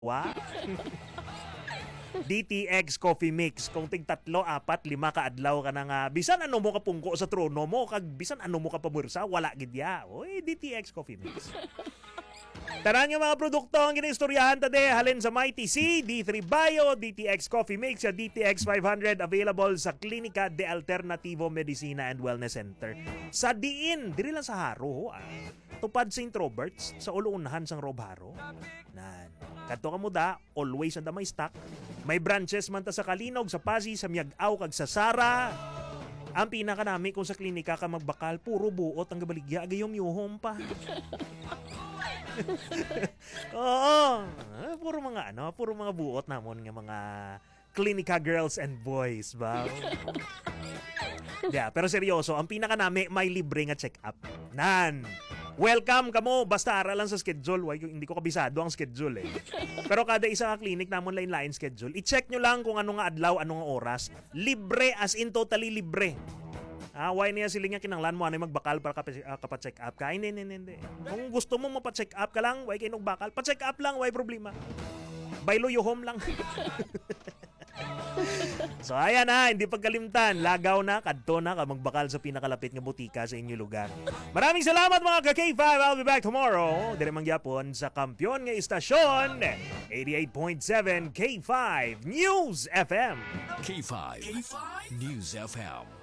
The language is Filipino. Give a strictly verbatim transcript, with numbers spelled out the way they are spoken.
Wow. D T X Coffee Mix. Kung tig tatlo, apat, lima ka adlaw ka na nga. Bisan ano mo ka pungko sa trono mo, kag bisan ano mo ka pamursa, wala gidya. Oy, D T X Coffee Mix. Tarang yung mga produkto ang ginaistoryahan tade halin sa Mighty C, D three Bio, D T X Coffee Mix, at D T X five hundred available sa Klinika de Alternativo Medicina and Wellness Center. Sa diin, diri lang sa Haro. Ah. Tupad Saint Roberts, sa uluunahan sang Rob Haro. Nan. Kadto ka mo da, always anda may stock. May branches man ta sa Kalinog, sa Pasig, sa Miag-aw, kag sa Sara. Ang pinaka nami kung sa klinika ka magbakal, puro buot ang gabaligya, agayom yuhom pa. Oo. Puro mga ano, puro mga buot namon nga mga klinika girls and boys, ba? Yeah, pero seryoso, ang pinaka nami may libre nga check-up. Nan. Welcome kamo, basta ara lang sa schedule. Why, hindi ko kabisado ang schedule eh. Pero kada isa nga clinic namon lain-lain schedule. I-check nyo lang kung ano nga adlaw, ano nga oras. Libre, as in totally libre. Ah, why niya sila nga kinanglan mo ano magbakal para uh, kapa-check up ka? Hindi, hindi, hindi. Kung gusto mo mapa-check up ka lang, why kayo bakal? Pa-check up lang, why problema? Baylo yo home lang. So ayan na, hindi pagkalimtan. Lagaw na, kadto na ka magbakal sa pinakalapit nga butika sa inyong lugar. Maraming salamat mga ka-K five. I'll be back tomorrow. Dire mangyapon sa kampiyon nga istasyon eighty-eight point seven K five News F M. K five, K five News F M.